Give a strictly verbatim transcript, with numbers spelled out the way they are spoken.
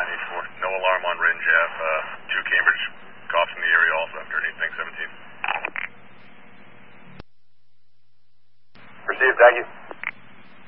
eight four. No alarm on Ringe Ave. Uh, two Cambridge cops in the area also underneath Bank seventeen. Received, thank you.